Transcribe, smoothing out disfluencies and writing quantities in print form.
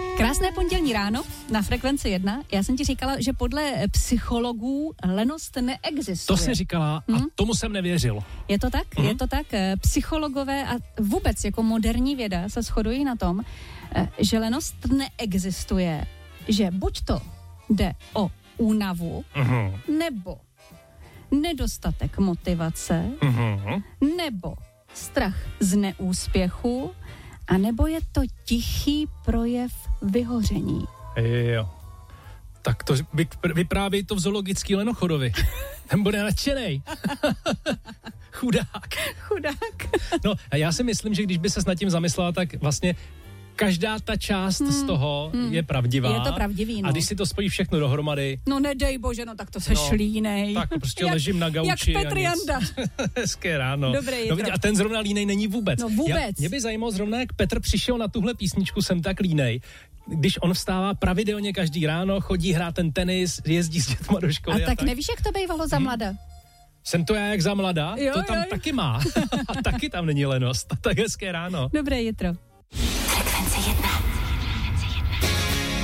Krásné pondělní ráno na Frekvenci 1. Já jsem ti říkala, že podle psychologů lenost neexistuje. To jsi říkala a tomu jsem nevěřil. Je to tak? Je to tak. Psychologové a vůbec jako moderní věda se shodují na tom, že lenost neexistuje. Že buď to jde o únavu, nebo nedostatek motivace, nebo strach z neúspěchu, a nebo je to tichý projev vyhoření. Jo. Tak to vyprávěj to v zoologický lenochodovi. Ten bude nadšenej. Chudák. No a já si myslím, že když by ses nad tím zamyslela, tak vlastně každá ta část z toho je pravdivá. Je to pravdivý, no. A když si to spojí všechno dohromady... No nedej bože, no tak to seš línej. Tak prostě ležím na gauči. Jak Petr Janda. Hezké ráno. Dobré jitro. No, a ten zrovna línej není vůbec. No vůbec. Mě by zajímalo zrovna, jak Petr přišel na tuhle písničku Jsem tak línej. Když on vstává pravidelně každý ráno, chodí hrát ten tenis, jezdí s dětma do školy. A tak nevíš, jak to bývalo za mlada? Jsem to já jak za mlada? Jo, to tam taky má. A taky tam není lenost. Tak hezké ráno. Dobré jitro.